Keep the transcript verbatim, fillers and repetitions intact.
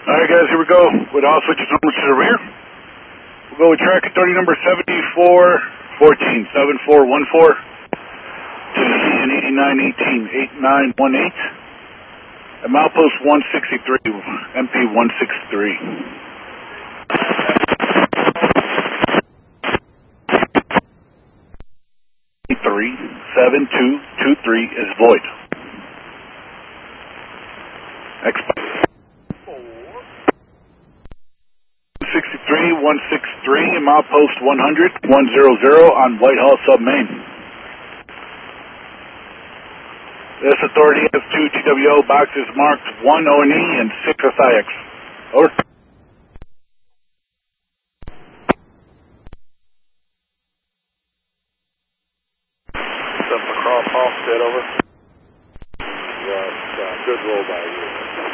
Alright guys, here we go. With all switches numbers to the rear. We'll go with track authority number seventy-four fourteen, seven four one four, and eighty-nine eighteen, eight nine one eight. At milepost one sixty-three, M P one sixty-three. three seven two two three is void. Expired. sixty-three one sixty-three, milepost one hundred, one hundred on Whitehall Sub Main. This authority has two T W O boxes marked one O N E and six S I X. Over. Something across Halstead, over. Yeah, uh, good roll by you.